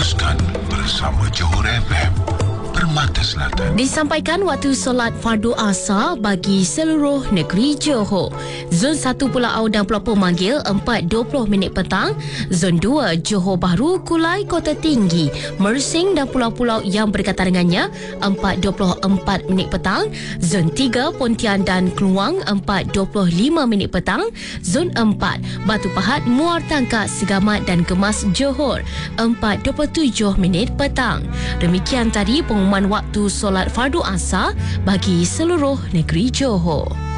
Teruskan bersama Johor FM, Permata Selatan. Disampaikan waktu solat fardu asar bagi seluruh negeri Johor. Zon 1 Pulau dan Pulau Pemanggil 4.20 minit petang. Zon 2 Johor Bahru, Kulai, Kota Tinggi, Mersing dan pulau-pulau yang berdekatan dengannya 4.24 minit petang. Zon 3 Pontian dan Keluang 4.25 minit petang. Zon 4 Batu Pahat, Muar Tangkas, Segamat dan Gemas Johor 4.27 minit petang. Demikian tadi pengumuman waktu solat fardu asar bagi seluruh negeri Johor.